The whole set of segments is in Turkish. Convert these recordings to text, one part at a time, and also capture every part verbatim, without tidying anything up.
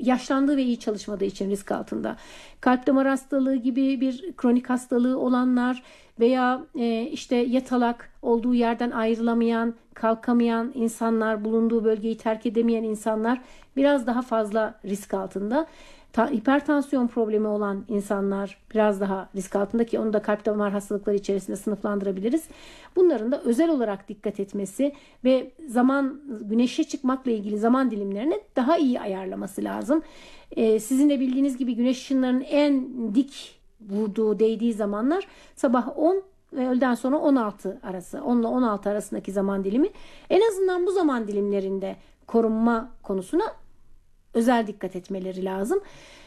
yaşlandığı ve iyi çalışmadığı için risk altında. Kalp damar hastalığı gibi bir kronik hastalığı olanlar veya e, işte yatalak, olduğu yerden ayrılamayan, kalkamayan insanlar, bulunduğu bölgeyi terk edemeyen insanlar biraz daha fazla risk altında. Ta, hipertansiyon problemi olan insanlar biraz daha risk altında ki onu da kalp damar hastalıkları içerisinde sınıflandırabiliriz. Bunların da özel olarak dikkat etmesi ve zaman güneşe çıkmakla ilgili zaman dilimlerini daha iyi ayarlaması lazım. Ee, sizin de bildiğiniz gibi güneş ışınlarının en dik vurduğu, değdiği zamanlar sabah on ve öğleden sonra on altı arası. on ile on altı arasındaki zaman dilimi. En azından bu zaman dilimlerinde korunma konusuna özel dikkat etmeleri lazım.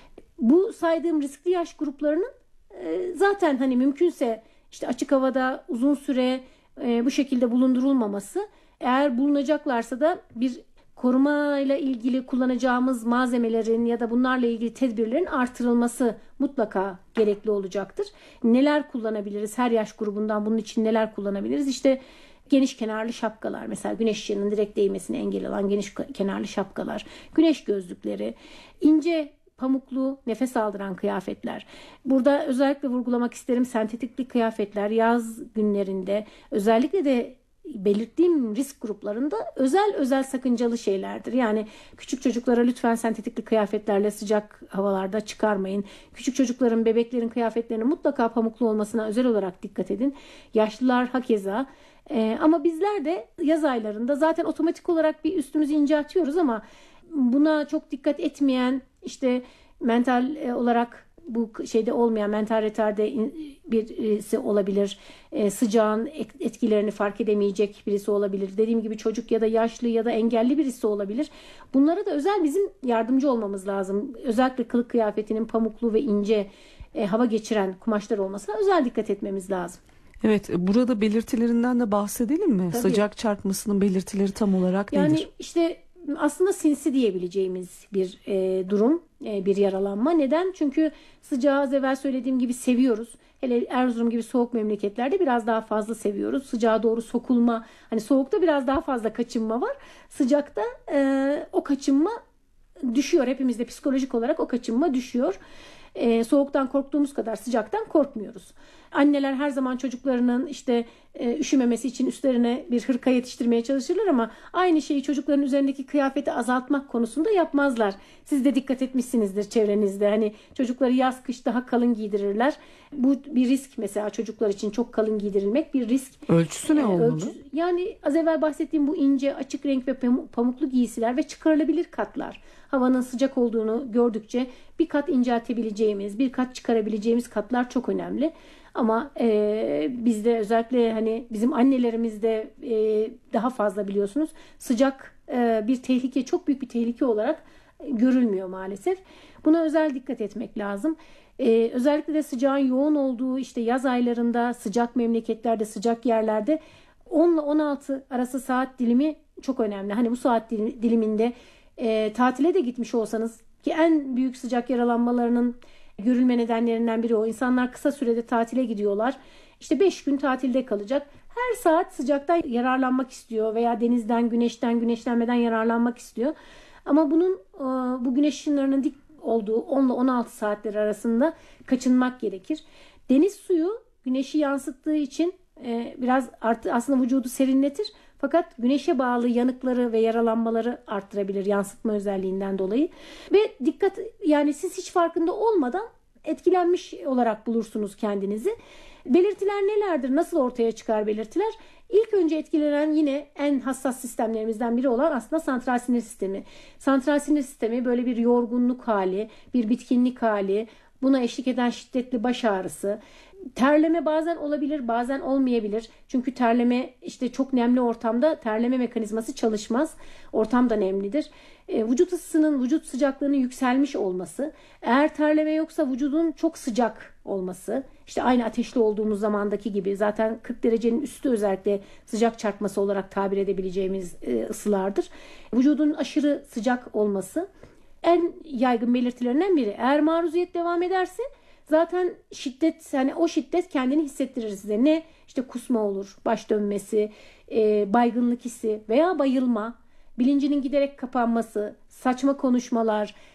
Bu saydığım riskli yaş gruplarının e, zaten hani mümkünse işte açık havada uzun süre e, bu şekilde bulundurulmaması, eğer bulunacaklarsa da bir korumayla ilgili kullanacağımız malzemelerin ya da bunlarla ilgili tedbirlerin artırılması mutlaka gerekli olacaktır. Neler kullanabiliriz? Her yaş grubundan bunun için neler kullanabiliriz? İşte geniş kenarlı şapkalar, mesela güneş ışığının direkt değmesini engel alan geniş kenarlı şapkalar, güneş gözlükleri, ince pamuklu nefes aldıran kıyafetler. Burada özellikle vurgulamak isterim, sentetikli kıyafetler yaz günlerinde özellikle de belirttiğim risk gruplarında özel özel sakıncalı şeylerdir. Yani küçük çocuklara lütfen sentetikli kıyafetlerle sıcak havalarda çıkarmayın. Küçük çocukların, bebeklerin kıyafetlerinin mutlaka pamuklu olmasına özel olarak dikkat edin. Yaşlılar hakeza. Ee, ama bizler de yaz aylarında zaten otomatik olarak bir üstümüzü inceltiyoruz ama buna çok dikkat etmeyen, işte mental olarak bu şeyde olmayan, mental retarde birisi olabilir. Ee, sıcağın etkilerini fark edemeyecek birisi olabilir. Dediğim gibi çocuk ya da yaşlı ya da engelli birisi olabilir. Bunlara da özel bizim yardımcı olmamız lazım. Özellikle kılık kıyafetinin pamuklu ve ince e, hava geçiren kumaşlar olmasına özel dikkat etmemiz lazım. Evet, burada belirtilerinden de bahsedelim mi? Tabii. Sıcak çarpmasının belirtileri tam olarak nedir? Yani işte aslında sinsi diyebileceğimiz bir e, durum, e, bir yaralanma. Neden? Çünkü sıcağı az evvel söylediğim gibi seviyoruz. Hele Erzurum gibi soğuk memleketlerde biraz daha fazla seviyoruz. Sıcağa doğru sokulma, hani soğukta biraz daha fazla kaçınma var. Sıcakta e, o kaçınma düşüyor. Hepimizde psikolojik olarak o kaçınma düşüyor. Ee, soğuktan korktuğumuz kadar sıcaktan korkmuyoruz. Anneler her zaman çocuklarının işte e, üşümemesi için üstlerine bir hırka yetiştirmeye çalışırlar ama aynı şeyi çocukların üzerindeki kıyafeti azaltmak konusunda yapmazlar. Siz de dikkat etmişsinizdir çevrenizde. Hani çocukları yaz kış daha kalın giydirirler. Bu bir risk, mesela çocuklar için çok kalın giydirilmek bir risk. Ölçüsü ne ee, olmalı? Ölçü, yani az evvel bahsettiğim bu ince, açık renk ve pamuklu giysiler ve çıkarılabilir katlar. Havanın sıcak olduğunu gördükçe bir kat inceltebileceğimiz, bir kat çıkarabileceğimiz katlar çok önemli. Ama e, bizde özellikle hani bizim annelerimizde e, daha fazla biliyorsunuz sıcak e, bir tehlike, çok büyük bir tehlike olarak görülmüyor maalesef. Buna özel dikkat etmek lazım. E, özellikle de sıcağın yoğun olduğu işte yaz aylarında sıcak memleketlerde, sıcak yerlerde on ile on altı arası saat dilimi çok önemli. Hani bu saat diliminde E, tatile de gitmiş olsanız, ki en büyük sıcak yaralanmalarının görülme nedenlerinden biri o. İnsanlar kısa sürede tatile gidiyorlar. İşte beş gün tatilde kalacak. Her saat sıcaktan yararlanmak istiyor veya denizden, güneşten, güneşlenmeden yararlanmak istiyor. Ama bunun e, bu güneş ışınlarının dik olduğu on ile on altı saatler arasında kaçınmak gerekir. Deniz suyu güneşi yansıttığı için e, biraz artı, aslında vücudu serinletir. Fakat güneşe bağlı yanıkları ve yaralanmaları arttırabilir yansıtma özelliğinden dolayı. Ve dikkat, yani siz hiç farkında olmadan etkilenmiş olarak bulursunuz kendinizi. Belirtiler nelerdir? Nasıl ortaya çıkar belirtiler? İlk önce etkilenen yine en hassas sistemlerimizden biri olan aslında santral sinir sistemi. Santral sinir sistemi böyle bir yorgunluk hali, bir bitkinlik hali, buna eşlik eden şiddetli baş ağrısı. Terleme bazen olabilir, bazen olmayabilir. Çünkü terleme, işte çok nemli ortamda terleme mekanizması çalışmaz. Ortam da nemlidir. E, vücut ısısının, vücut sıcaklığının yükselmiş olması. Eğer terleme yoksa vücudun çok sıcak olması. İşte aynı ateşli olduğumuz zamandaki gibi, zaten kırk derecenin üstü özellikle sıcak çarpması olarak tabir edebileceğimiz e, ısılardır. Vücudun aşırı sıcak olması en yaygın belirtilerinden biri. Eğer maruziyet devam ederse zaten şiddet, yani o şiddet kendini hissettirir size. Ne? İşte kusma olur, baş dönmesi, e, baygınlık hissi veya bayılma, bilincinin giderek kapanması, saçma konuşmalar,